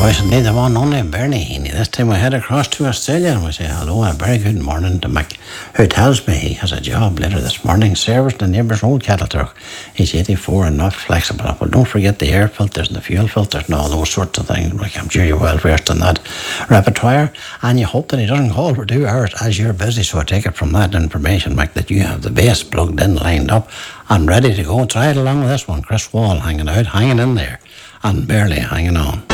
voice indeed, the one only Bernie Heaney. This time we head across to Australia and we say hello, a very good morning to Mick, who tells me he has a job later this morning, servicing the neighbour's old cattle truck. He's 84 and not flexible. Well, don't forget the air filters and the fuel filters and all those sorts of things. I'm sure you're well versed in that repertoire, and you hope that he doesn't call for 2 hours as you're busy. So I take it from that information, Mick, that you have the bass plugged in, lined up and ready to go. Try it along with this one. Chris Wall hanging in there and barely hanging on.